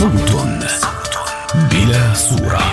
صوت بلا صورة.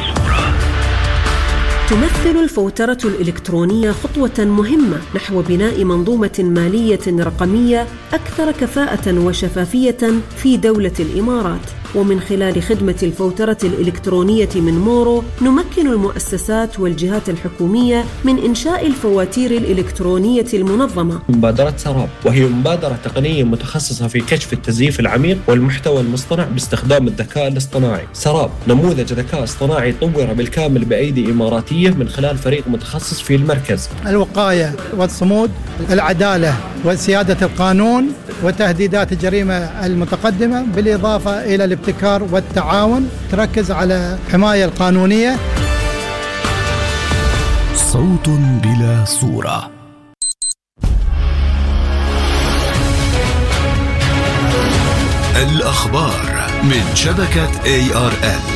تمثل الفوترة الإلكترونية خطوة مهمة نحو بناء منظومة مالية رقمية أكثر كفاءة وشفافية في دولة الإمارات. ومن خلال خدمة الفوترة الإلكترونية من مورو نمكن المؤسسات والجهات الحكومية من إنشاء الفواتير الإلكترونية المنظمة. مبادرة سراب، وهي مبادرة تقنية متخصصة في كشف التزييف العميق والمحتوى المصطنع باستخدام الذكاء الاصطناعي. سراب نموذج ذكاء اصطناعي طور بالكامل بأيدي إماراتية من خلال فريق متخصص في المركز. الوقاية والصمود، العدالة وسيادة القانون، وتهديدات الجريمة المتقدمة، بالإضافة إلى الابتكار والتعاون، تركز على الحماية القانونية. صوت بلا صورة. الأخبار من شبكة ARN.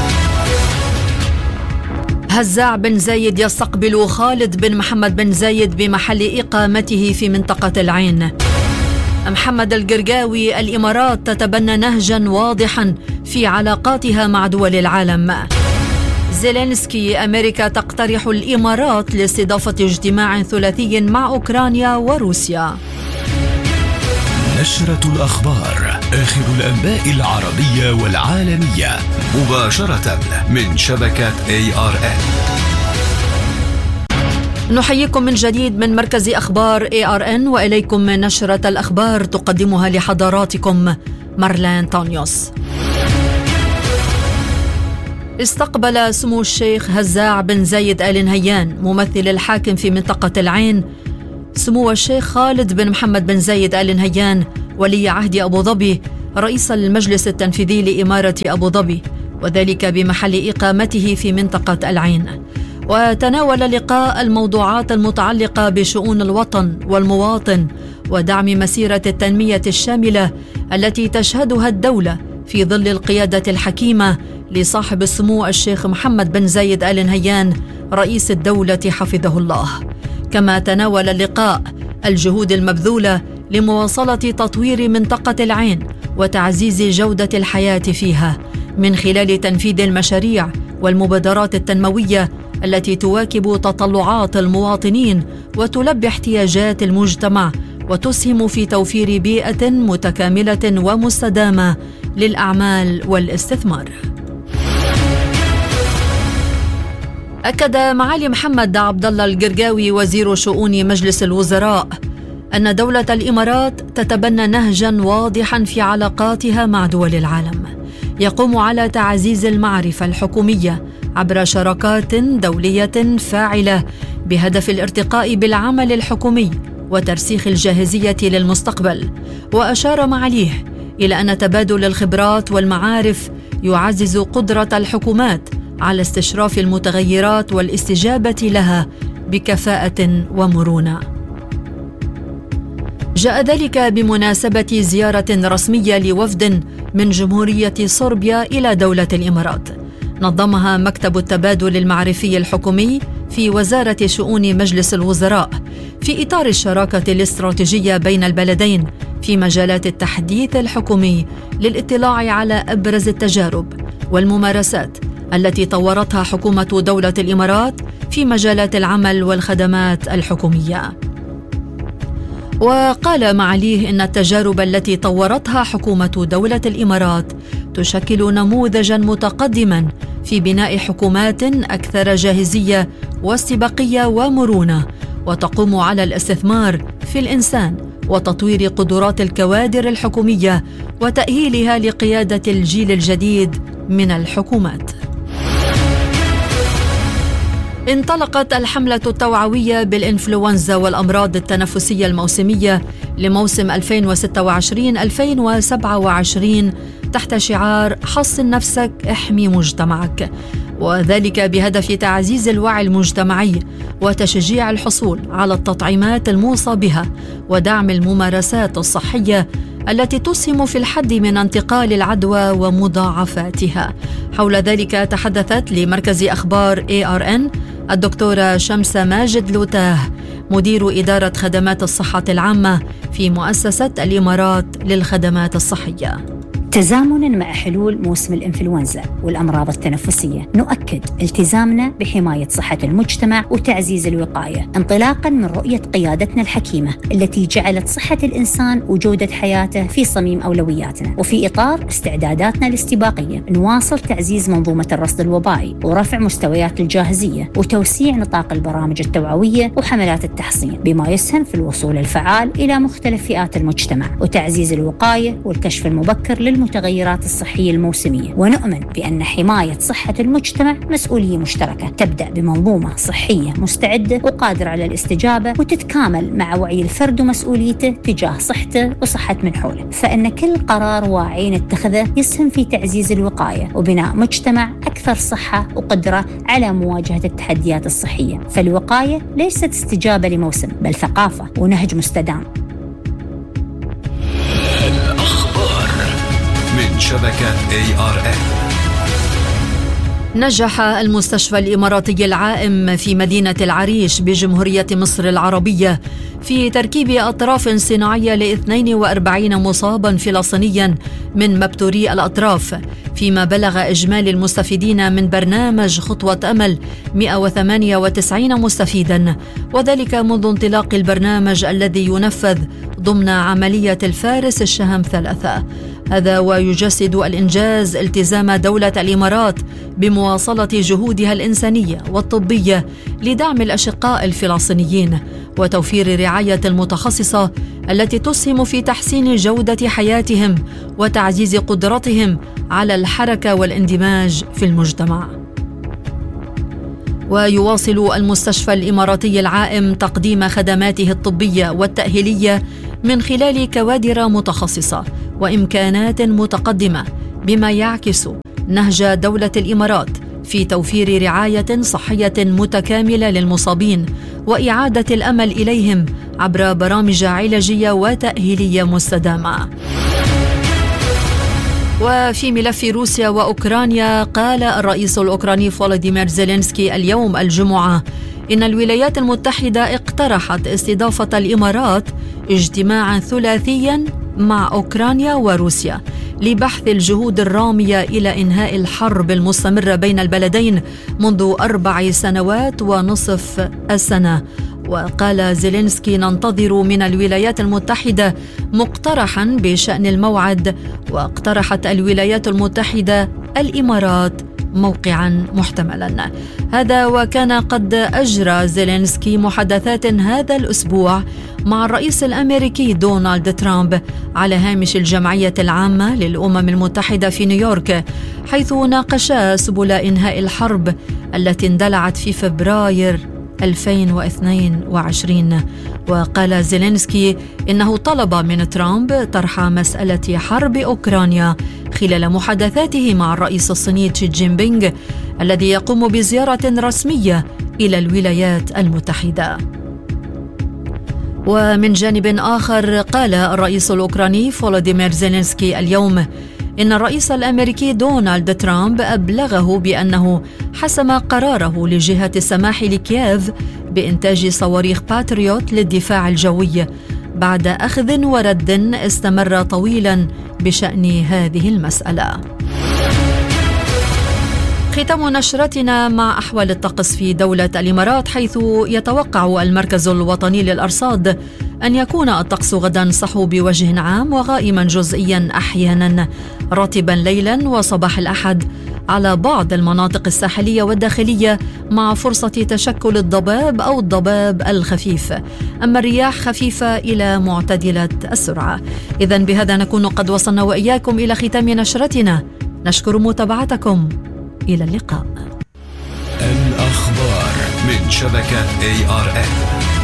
هزاع بن زايد يستقبل خالد بن محمد بن زايد بمحل إقامته في منطقة العين. محمد القرقاوي: الإمارات تتبنى نهجا واضحا في علاقاتها مع دول العالم. زيلينسكي: أمريكا تقترح الإمارات لاستضافة اجتماع ثلاثي مع أوكرانيا وروسيا. نشرة الأخبار، آخر الأنباء العربية والعالمية، مباشرة من شبكة ARN. نحييكم من جديد من مركز أخبار ARN، وإليكم نشرة الأخبار تقدمها لحضراتكم مارلين تونيوس. استقبل سمو الشيخ هزاع بن زايد آل نهيان ممثل الحاكم في منطقة العين سمو الشيخ خالد بن محمد بن زايد آل نهيان ولي عهد أبو ظبي رئيس المجلس التنفيذي لإمارة أبو ظبي، وذلك بمحل إقامته في منطقة العين. وتناول اللقاء الموضوعات المتعلقة بشؤون الوطن والمواطن ودعم مسيرة التنمية الشاملة التي تشهدها الدولة في ظل القيادة الحكيمة لصاحب السمو الشيخ محمد بن زايد آل نهيان رئيس الدولة حفظه الله. كما تناول اللقاء الجهود المبذولة لمواصلة تطوير منطقة العين وتعزيز جودة الحياة فيها من خلال تنفيذ المشاريع والمبادرات التنموية التي تواكب تطلعات المواطنين وتلبي احتياجات المجتمع وتسهم في توفير بيئة متكاملة ومستدامة للأعمال والاستثمار. أكد معالي محمد عبد الله القرقاوي وزير شؤون مجلس الوزراء أن دولة الإمارات تتبنى نهجا واضحا في علاقاتها مع دول العالم يقوم على تعزيز المعرفة الحكومية عبر شراكات دولية فاعلة بهدف الارتقاء بالعمل الحكومي وترسيخ الجاهزية للمستقبل. وأشار معاليه إلى أن تبادل الخبرات والمعارف يعزز قدرة الحكومات على استشراف المتغيرات والاستجابة لها بكفاءة ومرونة. جاء ذلك بمناسبة زيارة رسمية لوفد من جمهورية صربيا إلى دولة الإمارات نظمها مكتب التبادل المعرفي الحكومي في وزارة شؤون مجلس الوزراء في إطار الشراكة الاستراتيجية بين البلدين في مجالات التحديث الحكومي للاطلاع على أبرز التجارب والممارسات التي طورتها حكومة دولة الإمارات في مجالات العمل والخدمات الحكومية. وقال معاليه إن التجارب التي طورتها حكومة دولة الإمارات تشكل نموذجاً متقدماً في بناء حكومات أكثر جاهزية واستباقية ومرونة، وتقوم على الاستثمار في الإنسان وتطوير قدرات الكوادر الحكومية وتأهيلها لقيادة الجيل الجديد من الحكومات. انطلقت الحملة التوعوية بالإنفلونزا والأمراض التنفسية الموسمية لموسم 2026-2027 تحت شعار حصن نفسك احمي مجتمعك، وذلك بهدف تعزيز الوعي المجتمعي وتشجيع الحصول على التطعيمات الموصى بها ودعم الممارسات الصحية التي تسهم في الحد من انتقال العدوى ومضاعفاتها. حول ذلك تحدثت لمركز أخبار ARN الدكتورة شمسة ماجد لوتاه مدير إدارة خدمات الصحة العامة في مؤسسة الإمارات للخدمات الصحية. تزامناً مع حلول موسم الإنفلونزا والأمراض التنفسية، نؤكد التزامنا بحماية صحة المجتمع وتعزيز الوقاية، انطلاقاً من رؤية قيادتنا الحكيمة التي جعلت صحة الإنسان وجودة حياته في صميم أولوياتنا. وفي إطار استعداداتنا الاستباقية نواصل تعزيز منظومة الرصد الوبائي ورفع مستويات الجاهزية وتوسيع نطاق البرامج التوعوية وحملات التحصين، بما يسهم في الوصول الفعال إلى مختلف فئات المجتمع وتعزيز الوقاية والكشف المبكر للمتغيرات الصحية الموسمية. ونؤمن بأن حماية صحة المجتمع مسؤولية مشتركة تبدأ بمنظومة صحية مستعدة وقادرة على الاستجابة، وتتكامل مع وعي الفرد ومسؤوليته تجاه صحته وصحة من حوله. فإن كل قرار واعي نتخذه يسهم في تعزيز الوقاية وبناء مجتمع أكثر صحة وقدرة على مواجهة التحديات الصحية. فالوقاية ليست استجابة لموسم، بل ثقافة ونهج مستدام. الأخبار من شبكة ARN. نجح المستشفى الإماراتي العائم في مدينة العريش بجمهورية مصر العربية في تركيب أطراف صناعية ل42 مصابا فلسطينيا من مبتوري الأطراف، فيما بلغ إجمالي المستفيدين من برنامج خطوة أمل 198 مستفيدا، وذلك منذ انطلاق البرنامج الذي ينفذ ضمن عملية الفارس الشهم 3. هذا ويجسد الإنجاز التزام دولة الإمارات بمواصلة جهودها الإنسانية والطبية لدعم الأشقاء الفلسطينيين وتوفير رعاية المتخصصة التي تسهم في تحسين جودة حياتهم وتعزيز قدرتهم على الحركة والاندماج في المجتمع. ويواصل المستشفى الإماراتي العائم تقديم خدماته الطبية والتأهيلية من خلال كوادر متخصصة وإمكانات متقدمة، بما يعكس نهج دولة الإمارات في توفير رعاية صحية متكاملة للمصابين وإعادة الأمل إليهم عبر برامج علاجية وتأهيلية مستدامة. وفي ملف روسيا وأوكرانيا، قال الرئيس الأوكراني فولوديمير زيلينسكي اليوم الجمعة إن الولايات المتحدة اقترحت استضافة الإمارات اجتماعا ثلاثيا مع أوكرانيا وروسيا لبحث الجهود الرامية إلى إنهاء الحرب المستمرة بين البلدين منذ 4 سنوات ونصف السنة. وقال زيلينسكي: ننتظر من الولايات المتحدة مقترحا بشأن الموعد، واقترحت الولايات المتحدة الإمارات موقعا محتملا. هذا وكان قد أجرى زيلينسكي محادثات هذا الأسبوع مع الرئيس الأمريكي دونالد ترامب على هامش الجمعية العامة للأمم المتحدة في نيويورك، حيث ناقشا سبل إنهاء الحرب التي اندلعت في فبراير 2022. وقال زيلينسكي إنه طلب من ترامب طرح مسألة حرب أوكرانيا خلال محادثاته مع الرئيس الصيني شي جين بينغ الذي يقوم بزيارة رسمية إلى الولايات المتحدة. ومن جانب آخر، قال الرئيس الأوكراني فولوديمير زيلينسكي اليوم إن الرئيس الأمريكي دونالد ترامب أبلغه بأنه حسم قراره لجهة السماح لكييف بإنتاج صواريخ باتريوت للدفاع الجوي بعد أخذ ورد استمر طويلا بشأن هذه المسألة. ختام نشرتنا مع أحوال الطقس في دولة الإمارات، حيث يتوقع المركز الوطني للأرصاد أن يكون الطقس غدا صحو بوجه عام وغائما جزئيا أحيانا، رطبا ليلا وصباح الأحد على بعض المناطق الساحلية والداخلية، مع فرصة تشكل الضباب أو الضباب الخفيف، أما الرياح خفيفة إلى معتدلة السرعة. إذن بهذا نكون قد وصلنا وإياكم إلى ختام نشرتنا. نشكر متابعتكم، إلى اللقاء. الأخبار من شبكة ARN.